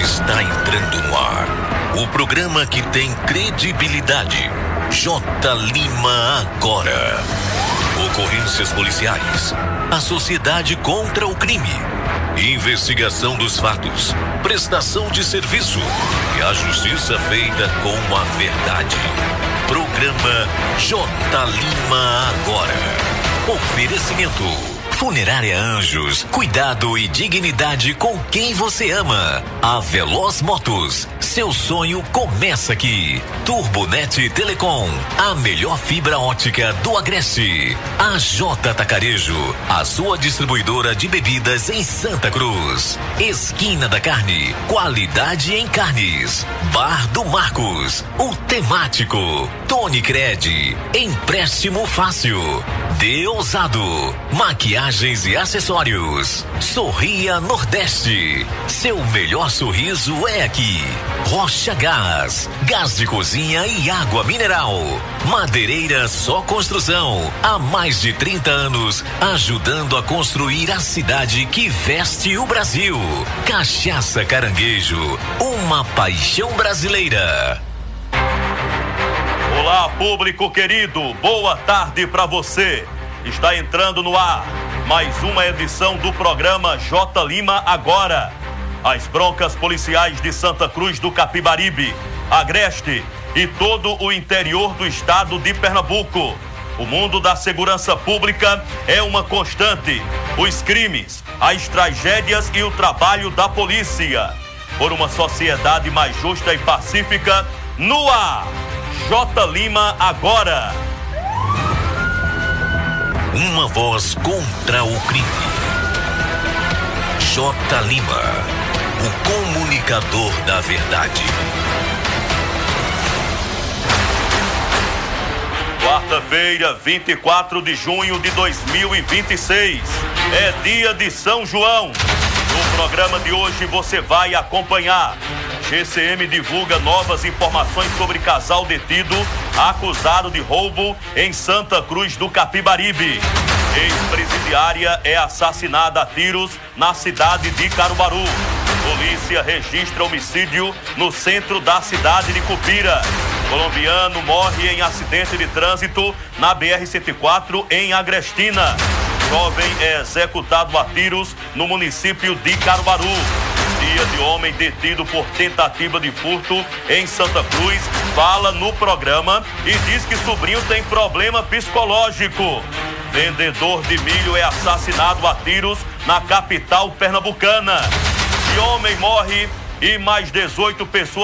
Está entrando no ar o programa que tem credibilidade. J. Lima Agora. Ocorrências policiais. A sociedade contra o crime. Investigação dos fatos. Prestação de serviço. E a justiça feita com a verdade. Programa J. Lima Agora. Oferecimento. Funerária Anjos, cuidado e dignidade com quem você ama. A Veloz Motos, seu sonho começa aqui. Turbonet Telecom, a melhor fibra ótica do Agreste. A J Tacarejo, a sua distribuidora de bebidas em Santa Cruz. Esquina da Carne, qualidade em carnes. Bar do Marcos, o temático. Tony Cred, empréstimo fácil. De Ousado, maquiagens e acessórios. Sorria Nordeste, seu melhor sorriso é aqui. Rocha Gás, gás de cozinha e água mineral. Madeireira Só Construção, há mais de 30 anos, ajudando a construir a cidade que veste o Brasil. Cachaça Caranguejo, uma paixão brasileira. Olá, público querido, boa tarde para você. Está entrando no ar mais uma edição do programa J. Lima Agora. As broncas policiais de Santa Cruz do Capibaribe, Agreste e todo o interior do estado de Pernambuco. O mundo da segurança pública é uma constante. Os crimes, as tragédias e o trabalho da polícia. Por uma sociedade mais justa e pacífica, no ar. J. Lima Agora. Uma voz contra o crime. J. Lima, o comunicador da verdade. Quarta-feira, 24 de junho de 2026. É dia de São João. No programa de hoje você vai acompanhar. GCM divulga novas informações sobre casal detido acusado de roubo em Santa Cruz do Capibaribe. Ex-presidiária é assassinada a tiros na cidade de Caruaru. Polícia registra homicídio no centro da cidade de Cupira. Colombiano morre em acidente de trânsito na BR-104 em Agrestina. Jovem é executado a tiros no município de Caruaru. Dia de homem detido por tentativa de furto em Santa Cruz fala no programa e diz que sobrinho tem problema psicológico. Vendedor de milho é assassinado a tiros na capital pernambucana. E homem morre e mais 18 pessoas